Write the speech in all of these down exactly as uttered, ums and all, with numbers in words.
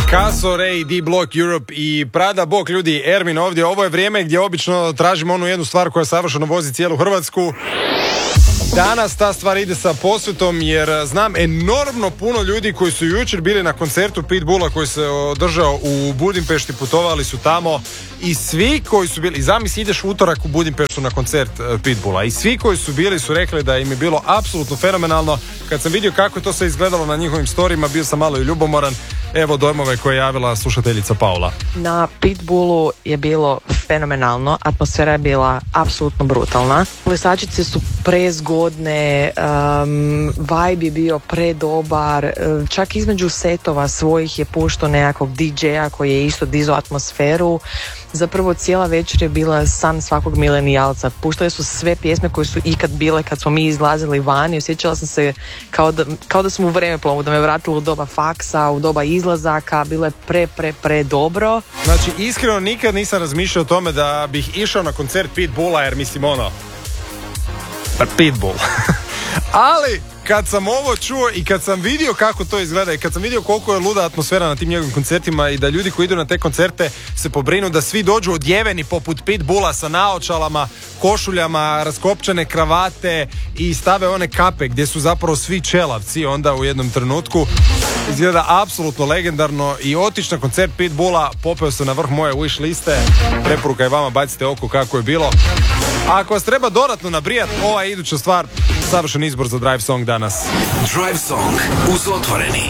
Caso, Ray, D-Block Europe i Prada. Bog ljudi, Ermin ovdje. Ovo je vrijeme gdje obično tražimo onu jednu stvar koja savršeno vozi cijelu Hrvatsku. Danas ta stvar ide sa posvetom jer znam enormno puno ljudi koji su jučer bili na koncertu Pitbulla koji se održao u Budimpešti, putovali su tamo i svi koji su bili, zamisli ideš utorak u Budimpeštu na koncert Pitbulla i svi koji su bili su rekli da im je bilo apsolutno fenomenalno. Kad sam vidio kako je to sve izgledalo na njihovim storijima, bio sam malo i ljubomoran. Evo dojmove koje je javila slušateljica Paula. Na Pitbullu je bilo fenomenalno, atmosfera je bila apsolutno brutalna. Plesačice su prezgodne, um, vibe je bio predobar, čak između setova svojih je puštao nekakvog D J-a koji je isto dizao atmosferu. Zapravo cijela večer je bila san svakog milenijalca. Puštali su sve pjesme koje su ikad bile kad smo mi izlazili van i osjećala sam se kao da, kao da sam u vremeplovu, da me vratilo u doba faksa, u doba izlazaka, bilo je pre, pre, pre dobro. Znači, iskreno nikad nisam razmišljao o tome da bih išao na koncert Pitbulla, jer mislim ono, Pitbull. Ali kad sam ovo čuo i kad sam vidio kako to izgleda i kad sam vidio koliko je luda atmosfera na tim njegovim koncertima i da ljudi koji idu na te koncerte se pobrinu da svi dođu odjeveni poput Pitbulla sa naočalama, košuljama, raskopčane kravate i stave one kape gdje su zapravo svi čelavci onda u jednom trenutku, izgleda apsolutno legendarno i otići na koncert Pitbulla, popeo se na vrh moje wish liste. Preporuka je vama, bacite oko kako je bilo. A ako vas treba dodatno nabrijati, ova je iduća stvar, savršen izbor za Drive Song danas. Drive Song uz Otvoreni.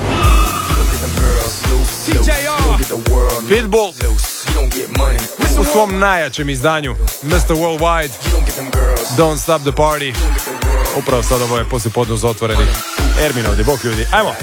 Pitbull u svom najjačem izdanju, mister Worldwide, Don't Stop the Party. Upravo sad ovo je poslije podne uz Otvoreni. Ermin ovdje, bok ljudi, ajmo!